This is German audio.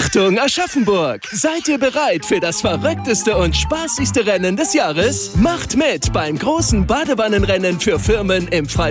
Achtung, Aschaffenburg! Seid ihr bereit für das verrückteste und spaßigste Rennen des Jahres? Macht mit beim großen Badewannenrennen für Firmen im